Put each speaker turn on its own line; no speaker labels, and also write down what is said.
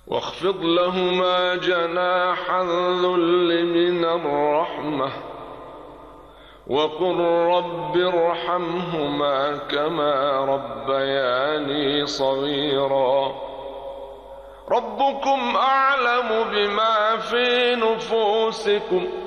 واخفض لهما جناح الذل من الرحمة وقل رب ارحمهما كما ربياني صغيرا. ربكم أعلم بما في نفوسكم